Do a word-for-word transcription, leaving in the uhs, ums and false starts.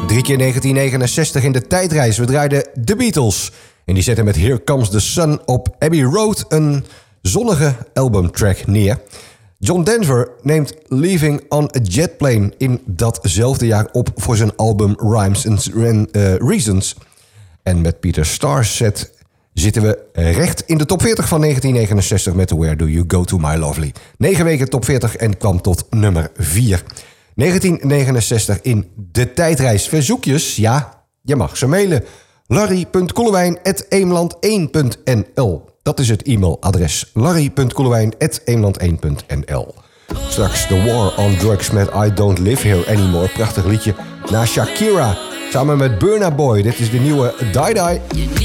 Drie keer negentien negenenzestig in de tijdreis. We draaiden The Beatles. En die zetten met Here Comes the Sun op Abbey Road een zonnige albumtrack neer. John Denver neemt Leaving on a Jet Plane in datzelfde jaar op voor zijn album Rhymes and uh, Reasons. En met Peter Starr's set zitten we recht in de top veertig van negentien negenenzestig met Where Do You Go To My Lovely. Negen weken top veertig en kwam tot nummer vier. negentien negenenzestig in de tijdreis. Verzoekjes, ja, je mag ze mailen. larry punt koelewijn at eemland één punt n l. Dat is het e-mailadres. larry punt koelewijn at eemland één punt n l. Straks The War on Drugs met I Don't Live Here Anymore. Prachtig liedje. Na Shakira samen met Burna Boy. Dit is de nieuwe Die Die.